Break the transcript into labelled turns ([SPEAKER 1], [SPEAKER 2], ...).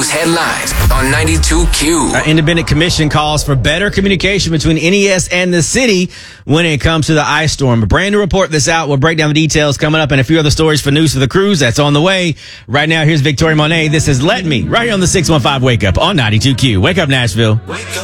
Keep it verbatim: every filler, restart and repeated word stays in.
[SPEAKER 1] headlines on ninety-two Q.
[SPEAKER 2] Our independent commission calls for better communication between N E S and the city when it comes to the ice storm. A brand new report this out. We'll break down the details coming up and a few other stories for News for the Cruise. That's on the way. Right now, here's Victoria Monet. This is Let Me, right here on the six one five Wake Up on ninety-two Q. Wake up, Nashville. Wake up.